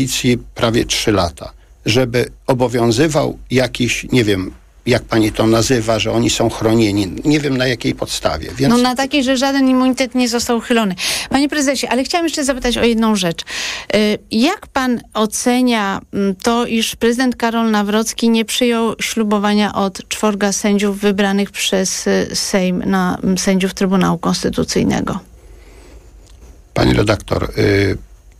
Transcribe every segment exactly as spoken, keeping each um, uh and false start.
policji prawie trzy lata, żeby obowiązywał jakiś, nie wiem, jak pani to nazywa, że oni są chronieni. Nie wiem na jakiej podstawie. Więc... No na takiej, że żaden immunitet nie został uchylony. Panie prezesie, ale chciałam jeszcze zapytać o jedną rzecz. Jak pan ocenia to, iż prezydent Karol Nawrocki nie przyjął ślubowania od czworga sędziów wybranych przez Sejm na sędziów Trybunału Konstytucyjnego? Pani redaktor, y,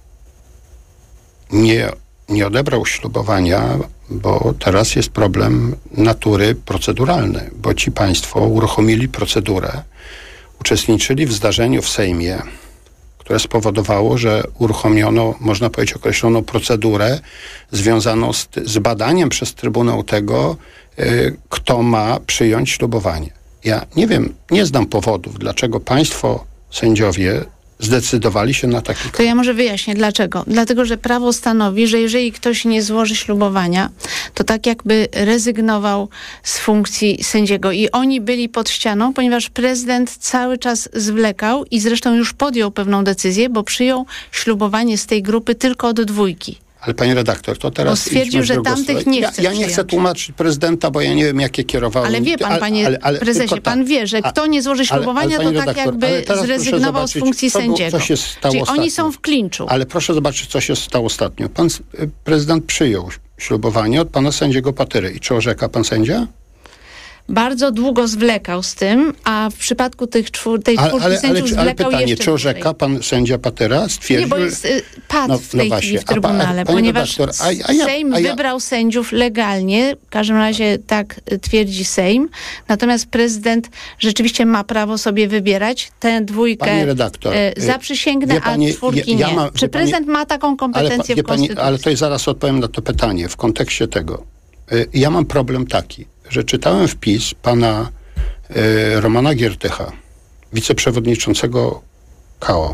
nie, nie odebrał ślubowania, bo teraz jest problem natury proceduralny, bo ci państwo uruchomili procedurę, uczestniczyli w zdarzeniu w Sejmie, które spowodowało, że uruchomiono, można powiedzieć, określoną procedurę związaną z, z badaniem przez Trybunał tego, y, kto ma przyjąć ślubowanie. Ja nie wiem, nie znam powodów, dlaczego państwo sędziowie zdecydowali się na taki krok. To ja może wyjaśnię dlaczego. Dlatego, że prawo stanowi, że jeżeli ktoś nie złoży ślubowania, to tak jakby rezygnował z funkcji sędziego. I oni byli pod ścianą, ponieważ prezydent cały czas zwlekał i zresztą już podjął pewną decyzję, bo przyjął ślubowanie z tej grupy tylko od dwójki. Ale pani redaktor, to teraz... Bo stwierdził, że tamtych nie chce Ja, ja nie chcę tłumaczyć prezydenta, bo ja nie wiem, jakie kierowałem... Ale wie pan, panie ale, ale, prezesie, pan wie, że kto nie złoży ślubowania, ale, ale, to tak jakby zrezygnował z funkcji co, sędziego. Co się stało Czyli ostatnio. Oni są w klinczu. Ale proszę zobaczyć, co się stało ostatnio. Pan prezydent przyjął ślubowanie od pana sędziego Patyry. I czy orzeka pan sędzia? Bardzo długo zwlekał z tym, a w przypadku tych czwór, tej czwórki ale, sędziów ale, ale zwlekał pytanie, jeszcze czy orzeka dłużej. pan sędzia Patyra? Stwierdził... Nie, bo jest y, padł no, w tej no chwili właśnie, w Trybunale, a, a, ponieważ redaktor, a, a ja, Sejm a ja... wybrał sędziów legalnie, w każdym razie tak twierdzi Sejm, natomiast prezydent rzeczywiście ma prawo sobie wybierać tę dwójkę redaktor, y, zaprzysięgnę, pani, a czwórki ja, ja nie. mam, Czy prezydent pani, ma taką kompetencję ale, w Konstytucji? Pani, ale to zaraz odpowiem na to pytanie w kontekście tego. Y, ja mam problem taki, że czytałem wpis pana y, Romana Giertycha, wiceprzewodniczącego K O,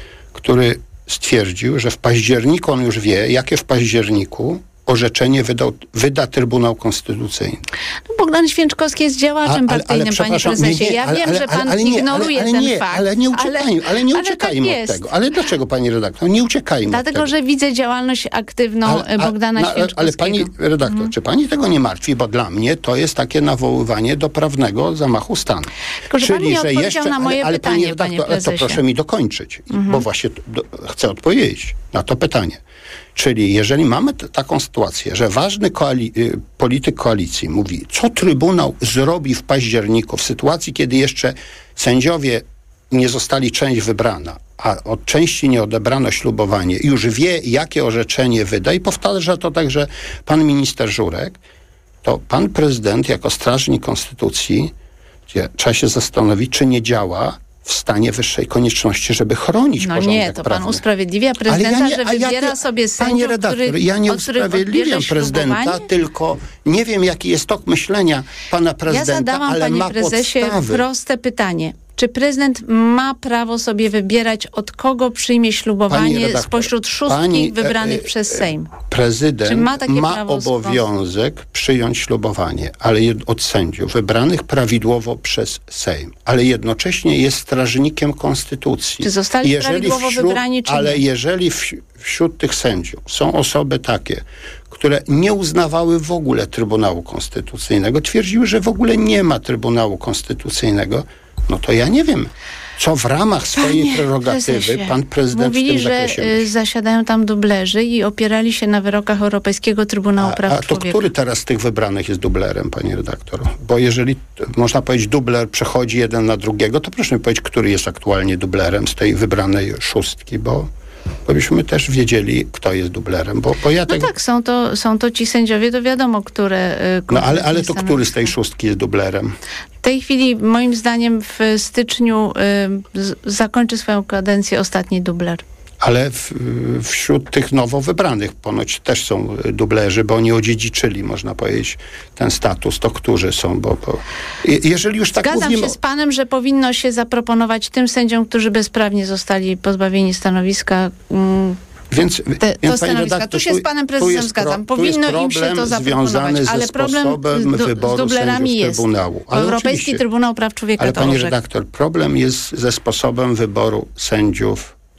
który stwierdził, że w październiku on już wie, jakie w październiku orzeczenie wydał, wyda Trybunał Konstytucyjny. No, Bogdan Święczkowski jest działaczem ale, partyjnym, ale, panie prezesie. Nie, nie, ja ale, wiem, ale, że pan ale, nie, ignoruje ale, ale ten nie, fakt. Ale nie uciekajmy, ale, ale nie uciekajmy ale tak od tego. Ale dlaczego, pani redaktor? Nie uciekajmy Dlatego, od tego. że widzę działalność aktywną ale, Bogdana a, Święczkowskiego. Ale pani redaktor, mhm. czy pani tego nie martwi? Bo dla mnie to jest takie nawoływanie do prawnego zamachu stanu. Tylko, że Czyli, pan nie że odpowiedział jeszcze, na moje ale, ale pytanie, pani redaktor, panie prezesie. to proszę mi dokończyć, mhm. bo właśnie do, chcę odpowiedzieć na to pytanie. Czyli jeżeli mamy t- taką sytuację, że ważny koali- y, polityk koalicji mówi, co Trybunał zrobi w październiku, w sytuacji, kiedy jeszcze sędziowie nie zostali część wybrana, a od części nie odebrano ślubowanie, już wie, jakie orzeczenie wyda i powtarza to także pan minister Żurek, to pan prezydent jako strażnik konstytucji, gdzie trzeba się zastanowić, czy nie działa w stanie wyższej konieczności, żeby chronić no porządek nie, to prawny. pan usprawiedliwia prezydenta, ja nie, że ja wybiera ty, sobie sędziów, Panie redaktor, który, ja nie od których usprawiedliwiam odbierze prezydenta, ślubowanie? tylko nie wiem, jaki jest tok myślenia pana prezydenta, ja zadałam, ale panie ma prezesie, podstawy. proste pytanie. Czy prezydent ma prawo sobie wybierać, od kogo przyjmie ślubowanie redaktor, spośród szóstki pani, wybranych e, e, przez Sejm? Prezydent Czy ma, takie ma prawo obowiązek przyjąć ślubowanie, ale jed- od sędziów wybranych prawidłowo przez Sejm, ale jednocześnie jest strażnikiem konstytucji. Czy zostali jeżeli prawidłowo wśród, wybrani, czy Ale nie? jeżeli w, wśród tych sędziów są osoby takie, które nie uznawały w ogóle Trybunału Konstytucyjnego, twierdziły, że w ogóle nie ma Trybunału Konstytucyjnego, no to ja nie wiem, co w ramach swojej Panie prerogatywy prezesie, pan prezydent mówili, w tym że zakresie y, myśli. zasiadają tam dublerzy i opierali się na wyrokach Europejskiego Trybunału A, Praw a to Człowieka. który teraz z tych wybranych jest dublerem, panie redaktor? Bo jeżeli, t- można powiedzieć, dubler przechodzi jeden na drugiego, to proszę mi powiedzieć, który jest aktualnie dublerem z tej wybranej szóstki, bo, bo byśmy też wiedzieli, kto jest dublerem. Bo, bo ja No tego, tak, są to, są to ci sędziowie, to wiadomo, które... y, no ale, ale to stanowiska. który z tej szóstki jest dublerem? W tej chwili, moim zdaniem, w styczniu y, z, zakończy swoją kadencję ostatni dubler. Ale w, wśród tych nowo wybranych ponoć też są dublerzy, bo oni odziedziczyli, można powiedzieć, ten status. To którzy są? Bo, bo jeżeli już tak Zgadzam mówimy... się z panem, że powinno się zaproponować tym sędziom, którzy bezprawnie zostali pozbawieni stanowiska, mm, Więc, Te, więc to pani stanowiska. redaktor, Tu się z panem prezydentem zgadzam. Powinno im się to zaproponować, ale problem z, du, z dublerami jest. Trybunału. Ale Europejski Trybunał Praw Człowieka Ale to pani orzekł. redaktor, problem jest ze sposobem wyboru sędziów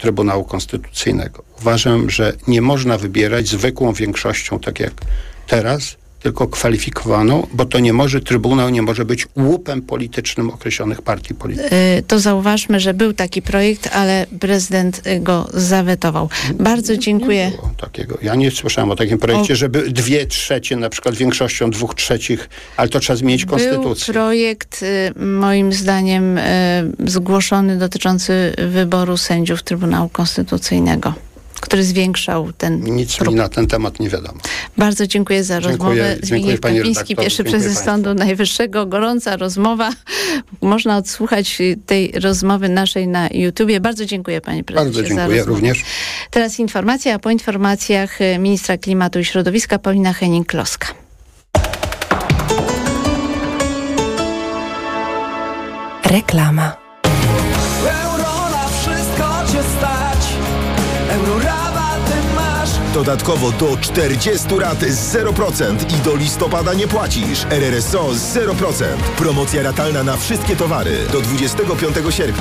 Trybunału Konstytucyjnego. Uważam, że nie można wybierać zwykłą większością, tak jak teraz, tylko kwalifikowaną, bo to nie może, Trybunał nie może być łupem politycznym określonych partii politycznych. To zauważmy, że był taki projekt, ale prezydent go zawetował. Bardzo dziękuję. Nie było takiego. Ja nie słyszałem o takim projekcie, o... żeby dwie trzecie, na przykład większością dwóch trzecich, ale to trzeba zmienić konstytucję. Był projekt, moim zdaniem, zgłoszony dotyczący wyboru sędziów Trybunału Konstytucyjnego, który zwiększał ten Nic próg. mi na ten temat nie wiadomo. Bardzo dziękuję za dziękuję, rozmowę. Zbigniew Kapiński, pierwszy prezes państwu. Sądu Najwyższego. Gorąca rozmowa. Można odsłuchać tej rozmowy naszej na YouTubie. Bardzo dziękuję, panie prezesie. Bardzo za dziękuję rozmowę. również. Teraz informacja, a po informacjach ministra klimatu i środowiska Paulina Henning-Kloska. Reklama. Euro na wszystko cię stać. Euro rabaty masz. Dodatkowo do czterdziestu rat z zero procent i do listopada nie płacisz. R R S O z zero procent. Promocja ratalna na wszystkie towary do dwudziestego piątego sierpnia.